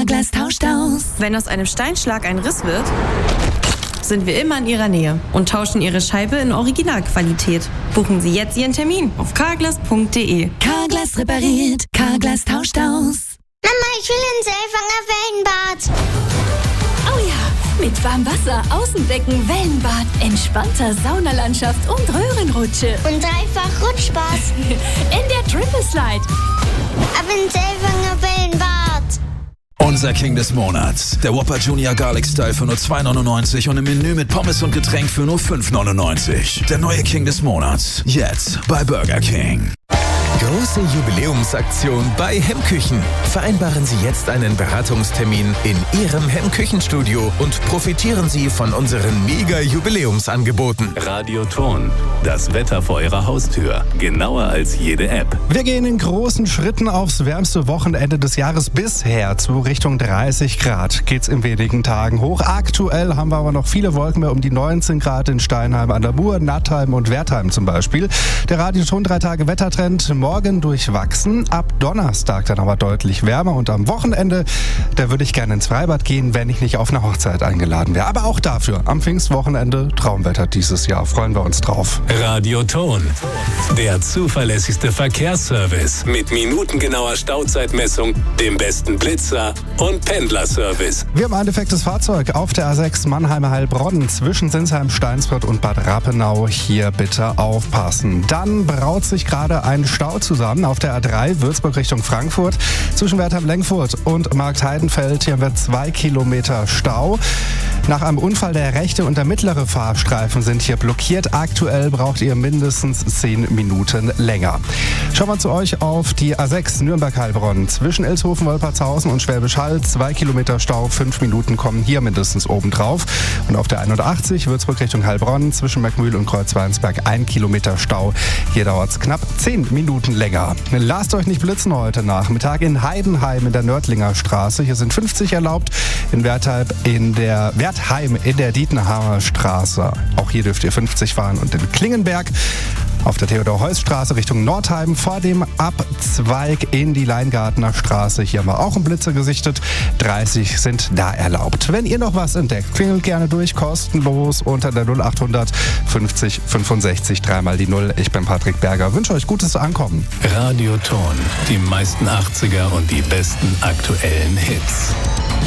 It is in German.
Carglass tauscht aus. Wenn aus einem Steinschlag ein Riss wird, sind wir immer in Ihrer Nähe und tauschen Ihre Scheibe in Originalqualität. Buchen Sie jetzt Ihren Termin auf carglass.de. Carglass repariert, Carglass tauscht aus. Mama, ich will ins Selfanger Wellenbad. Oh ja, mit Warmwasser, Außenbecken, Wellenbad, entspannter Saunalandschaft und Röhrenrutsche. Und dreifach Rutschspaß. In der Triple Slide. Ab ins Selfanger Wellenbad. Unser King des Monats. Der Whopper Junior Garlic Style für nur 2,99 und im Menü mit Pommes und Getränk für nur 5,99. Der neue King des Monats. Jetzt bei Burger King. Große Jubiläumsaktion bei Hemmküchen. Vereinbaren Sie jetzt einen Beratungstermin in Ihrem Hemmküchenstudio und profitieren Sie von unseren Mega-Jubiläumsangeboten. Radioton. Das Wetter vor Ihrer Haustür. Genauer als jede App. Wir gehen in großen Schritten aufs wärmste Wochenende des Jahres bisher. Zu Richtung 30 Grad geht's in wenigen Tagen hoch. Aktuell haben wir aber noch viele Wolken mehr, um die 19 Grad in Steinheim an der Mur, Nattheim und Wertheim zum Beispiel. Der Radioton 3 Tage Wettertrend morgen durchwachsen. Ab Donnerstag dann aber deutlich wärmer. Und am Wochenende, da würde ich gerne ins Freibad gehen, wenn ich nicht auf eine Hochzeit eingeladen wäre. Aber auch dafür am Pfingstwochenende Traumwetter dieses Jahr. Freuen wir uns drauf. Radioton. Der zuverlässigste Verkehrsservice mit minutengenauer Stauzeitmessung, dem besten Blitzer und Pendlerservice. Wir haben ein defektes Fahrzeug auf der A6 Mannheim-Heilbronn zwischen Sinsheim, Steinsfurt und Bad Rappenau. Hier bitte aufpassen. Dann braut sich gerade ein Stau zusammen auf der A3 Würzburg Richtung Frankfurt zwischen Wertheim-Lengfurt und Marktheidenfeld. Hier haben wir 2 Kilometer Stau. Nach einem Unfall der rechte und der mittlere Fahrstreifen sind hier blockiert. Aktuell braucht ihr mindestens 10 Minuten länger. Schauen wir zu euch auf die A6 Nürnberg-Heilbronn zwischen Elshofen, Wolpertshausen und Schwäbisch Hall. 2 Kilometer Stau, 5 Minuten kommen hier mindestens obendrauf. Und auf der 81 Würzburg Richtung Heilbronn zwischen Meckmühl und Kreuzweinsberg 1 Kilometer Stau. Hier dauert es knapp 10 Minuten länger. Lasst euch nicht blitzen heute Nachmittag in Heidenheim in der Nördlinger Straße. Hier sind 50 erlaubt. In Wertheim in der Dietenhamer Straße. Auch hier dürft ihr 50 fahren. Und in Klingenberg auf der Theodor-Heuss-Straße Richtung Nordheim vor dem Abzweig in die Leingartner Straße. Hier haben wir auch einen Blitzer gesichtet. 30 sind da erlaubt. Wenn ihr noch was entdeckt, klingelt gerne durch, kostenlos unter der 0800 50 65 3 die 0. Ich bin Patrick Berger. Wünsche euch gutes Ankommen. Radioton. Die meisten 80er und die besten aktuellen Hits.